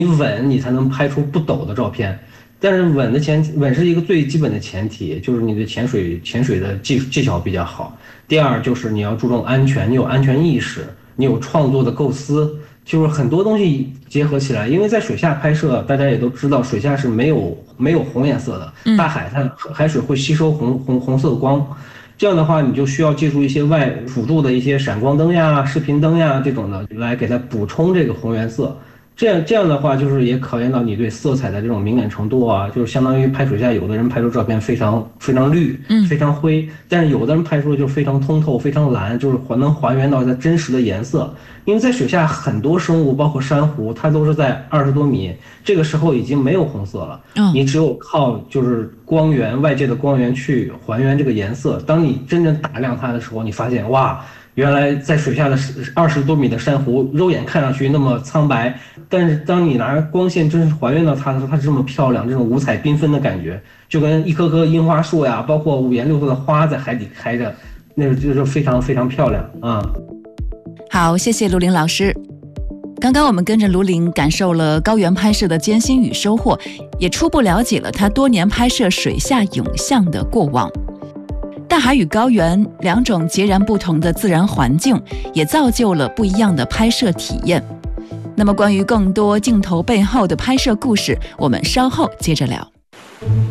稳，你才能拍出不抖的照片。但是稳是一个最基本的前提，就是你的潜水的技巧比较好。第二就是你要注重安全，你有安全意识，你有创作的构思，就是很多东西结合起来。因为在水下拍摄，大家也都知道，水下是没有红颜色的，大海海水会吸收红色的光。这样的话，你就需要借助一些辅助的一些闪光灯呀、视频灯呀这种的，来给它补充这个红原色。这样的话，就是也考验到你对色彩的这种敏感程度啊，就是相当于拍水下，有的人拍出照片非常非常绿，非常灰，但是有的人拍出就是非常通透、非常蓝，就是能还原到它真实的颜色。因为在水下很多生物，包括珊瑚，它都是在20多米，这个时候已经没有红色了，你只有靠就是外界的光源去还原这个颜色。当你真正打亮它的时候，你发现哇。原来在水下的20多米的珊瑚，肉眼看上去那么苍白，但是当你拿光线真实还原到它的时候，它是这么漂亮，这种五彩缤纷的感觉，就跟一棵棵樱花树呀，包括五颜六色的花在海底开着，那个就是非常非常漂亮啊。 好，谢谢卢林老师。刚刚我们跟着卢林感受了高原拍摄的艰辛与收获，也初步了解了他多年拍摄水下影像的过往。大海与高原两种截然不同的自然环境，也造就了不一样的拍摄体验。那么关于更多镜头背后的拍摄故事，我们稍后接着聊。